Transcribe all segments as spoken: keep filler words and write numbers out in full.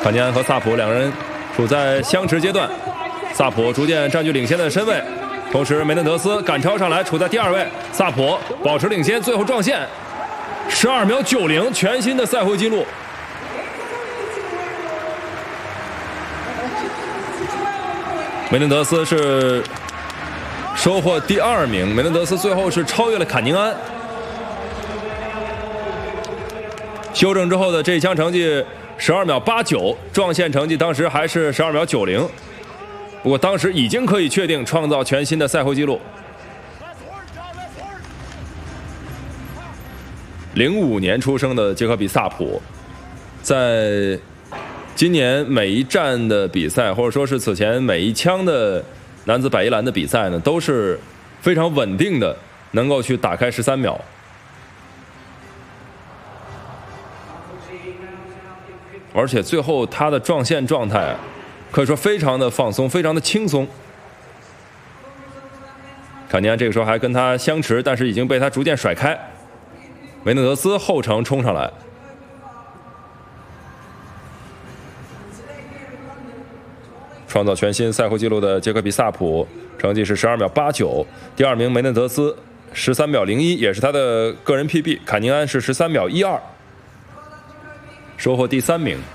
卡尼安和萨普两人处在相持阶段，萨普逐渐占据领先的身位，同时梅嫩德斯赶超上来，处在第二位。萨普保持领先，最后撞线，十二秒九零，全新的赛会纪录。梅嫩德斯是收获第二名，梅嫩德斯最后是超越了坎宁安。修正之后的这一枪成绩十二秒八九，撞线成绩当时还是十二秒九零，不过当时已经可以确定创造全新的赛会纪录。零五年出生的杰科比·萨普，在今年每一站的比赛，或者说是此前每一枪的男子百一栏的比赛呢，都是非常稳定的，能够去打开十三秒。而且最后他的撞线状态可以说非常的放松，非常的轻松。坎尼安这个时候还跟他相持，但是已经被他逐渐甩开。梅嫩德斯后程冲上来，创造全新赛会纪录的杰科比·萨普成绩是十二秒八九，第二名梅嫩德斯十三秒零一，也是他的个人 P B。坎尼安是十三秒一二。收获第三名。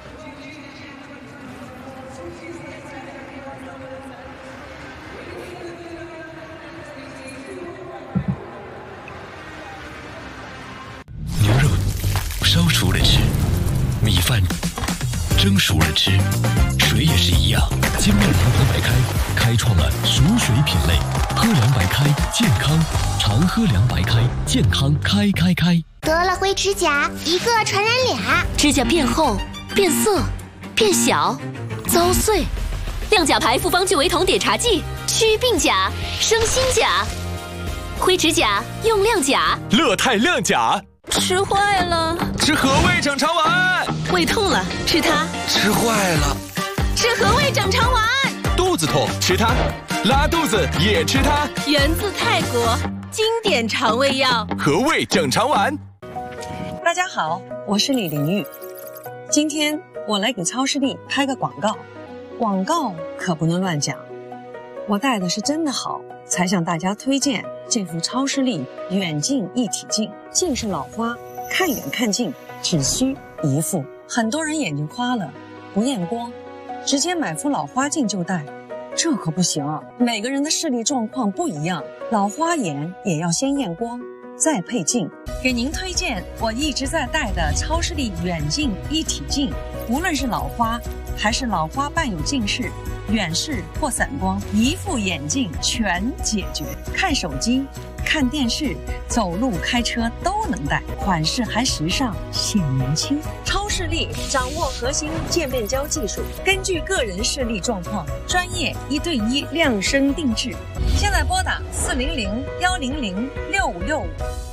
牛肉烧熟了吃，米饭蒸熟了吃，水也是一样。精酿联合白开开创了熟水品类，喝凉白开健康，常喝凉白开健康开开开。 得了灰指甲，一个传染俩， 指甲变厚、变色、变小、遭碎。亮甲牌复方聚维酮碘茶剂，祛病甲、生新甲。灰指甲用亮甲， 乐泰亮甲。 吃坏了， 吃和味整肠丸。 胃痛了，吃它。 吃坏了， 吃和味整肠丸。 肚子痛，吃它。拉肚子也吃它。 源自泰国，经典肠胃药。 和味整肠丸。 大家好，我是李玲玉。今天我来给超视力拍个广告，广告可不能乱讲。我戴的是真的好，才向大家推荐这副超视力远近一体镜。近视老花，看远看近只需一副。很多人眼睛花了，不验光，直接买副老花镜就戴，这可不行。每个人的视力状况不一样，老花眼也要先验光再配镜。给您推荐我一直在戴的超视力远近一体镜，无论是老花还是老花伴有近视、远视或散光，一副眼镜全解决。看手机、看电视、走路、开车都能戴，款式还时尚显年轻。超视力掌握核心渐变焦技术，根据个人视力状况，专业一对一量身定制。现在拨打四零零幺零零六五六五。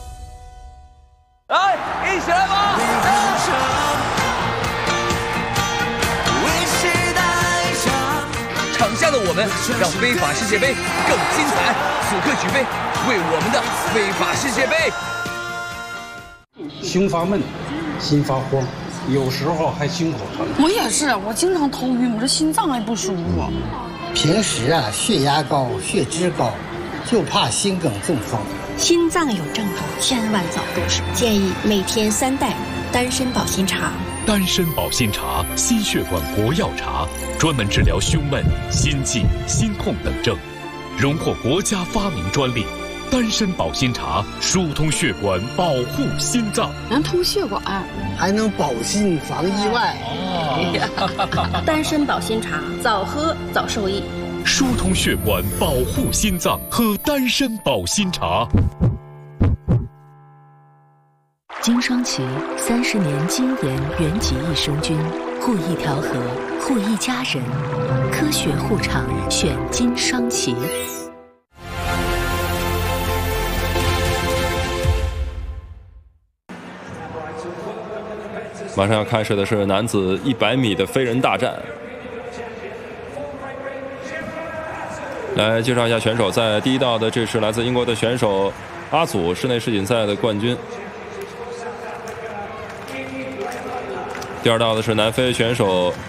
来，一起来吧！场下的我们让非法世界杯更精彩。此刻举杯，为我们的非法世界杯。 胸发闷，心发慌，有时候还胸口疼。 我也是，我经常头晕，我这心脏也不舒服。 平时啊，血压高，血脂高，就怕心梗中风。 心脏有症状，千万早入手。建议每天三袋丹参保心茶。 丹参保心茶，心血管活药茶，专门治疗胸闷、心悸、心痛等症，荣获国家发明专利。丹参保心茶疏通血管，保护心脏， 能通血管， 还能保心防意外。 哦、丹参保心茶，早喝早受益。 疏通血管，保护心脏，喝丹参保心茶。 金双旗三十年精研原籍益生菌，护一条河，护一家人，科学护肠，选金双旗。 马上要开始的是男子一百米的飞人大战。来介绍一下选手，在第一道的这是来自英国的选手阿祖，室内世锦赛的冠军。第二道的是南非选手